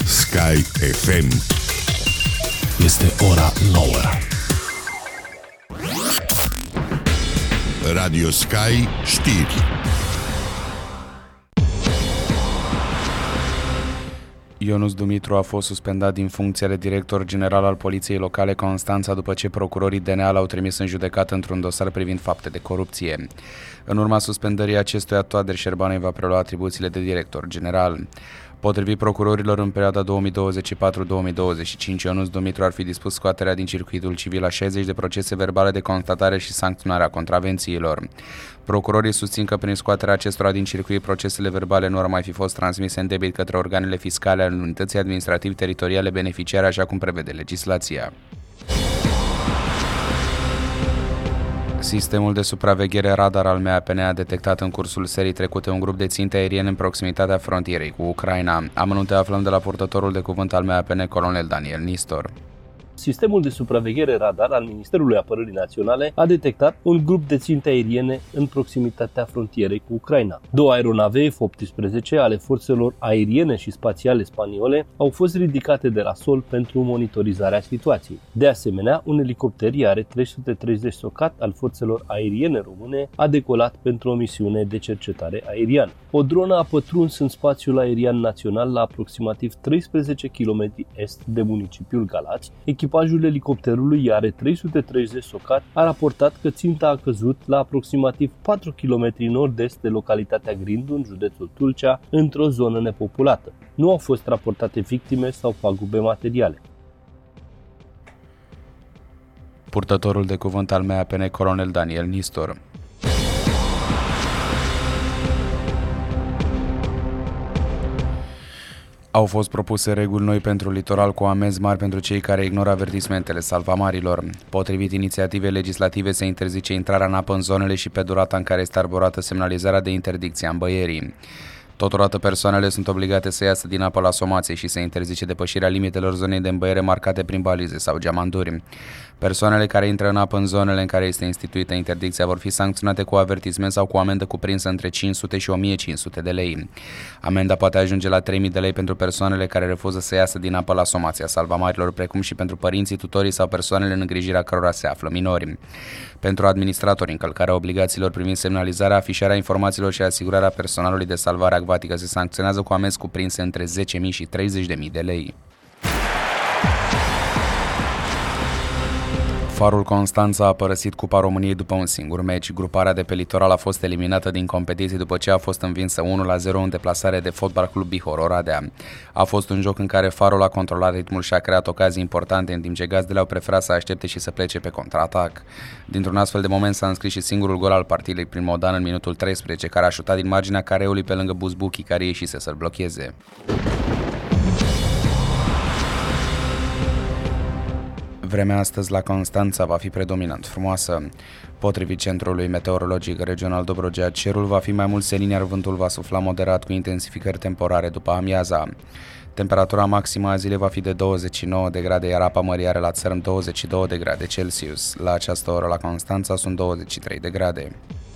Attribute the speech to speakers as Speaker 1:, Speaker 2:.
Speaker 1: Sky FM.
Speaker 2: Este ora 9.
Speaker 1: Radio Sky știri.
Speaker 3: Ionuț Dumitru a fost suspendat din funcția de director general al Poliției Locale Constanța după ce procurorii DNA l-au trimis în judecată într-un dosar privind fapte de corupție. În urma suspendării acestuia, Toader Șerbanei va prelua atribuțiile de director general. Potrivit procurorilor, în perioada 2024-2025, Ionuț Dumitru ar fi dispus scoaterea din circuitul civil a 60 de procese verbale de constatare și sancționarea contravențiilor. Procurorii susțin că prin scoaterea acestora din circuit, procesele verbale nu ar mai fi fost transmise în debit către organele fiscale ale unității administrativ-teritoriale beneficiare, așa cum prevede legislația. Sistemul de supraveghere radar al MAPN a detectat în cursul serii trecute un grup de ținte aeriene în proximitatea frontierei cu Ucraina. Amănunte aflăm de la purtătorul de cuvânt al MAPN, colonel Daniel Nistor.
Speaker 4: Sistemul de supraveghere radar al Ministerului Apărării Naționale a detectat un grup de ținte aeriene în proximitatea frontierei cu Ucraina. Două aeronave F-18 ale forțelor aeriene și spațiale spaniole au fost ridicate de la sol pentru monitorizarea situației. De asemenea, un elicopter Iare 330 Socat al forțelor aeriene române a decolat pentru o misiune de cercetare aeriană. O dronă a pătruns în spațiul aerian național la aproximativ 13 km est de municipiul Galați. Echipajul elicopterului Iare 330 Socat a raportat că ținta a căzut la aproximativ 4 km nord-est de localitatea Grindu, în județul Tulcea, într-o zonă nepopulată. Nu au fost raportate victime sau pagube materiale.
Speaker 3: Purtătorul de cuvânt al MAPN, colonel Daniel Nistor. Au fost propuse reguli noi pentru litoral cu amenzi mari pentru cei care ignoră avertismentele salvamarilor. Potrivit inițiativei legislative, se interzice intrarea în apă în zonele și pe durata în care este arborată semnalizarea de interdicție a îmbăierii. Totodată, persoanele sunt obligate să iasă din apă la somație și se interzice depășirea limitelor zonei de îmbăiere marcate prin balize sau geamanduri. Persoanele care intră în apă în zonele în care este instituită interdicția vor fi sancționate cu avertisment sau cu amendă cuprinsă între 500 și 1500 de lei. Amenda poate ajunge la 3000 de lei pentru persoanele care refuză să iasă din apă la somația salvamarilor, precum și pentru părinții, tutorii sau persoanele în îngrijirea cărora se află minori. Pentru administratori, încălcarea obligațiilor privind semnalizarea, afișarea informațiilor și asigurarea personalului de salvare acvatică se sancționează cu amenzi cuprinse între 10.000 și 30.000 de lei. Farul Constanța a părăsit Cupa României după un singur meci. Gruparea de pe litoral a fost eliminată din competiție după ce a fost învinsă 1-0 în deplasare de Fotbal Club Bihor Oradea. A fost un joc în care Farul a controlat ritmul și a creat ocazii importante, în timp ce gazdele au preferat să aștepte și să plece pe contraatac. Dintr-un astfel de moment s-a înscris și singurul gol al partidei prin Modan în minutul 13, care a șutat din marginea careului pe lângă Buzbuchi, care ieșise să-l blocheze. Vremea astăzi la Constanța va fi predominant frumoasă. Potrivit Centrului Meteorologic Regional Dobrogea, cerul va fi mai mult senin, iar vântul va sufla moderat cu intensificări temporare după amiaza. Temperatura maximă a zilei va fi de 29 de grade, iar apa mării are la țărm 22 de grade Celsius. La această oră la Constanța sunt 23 de grade.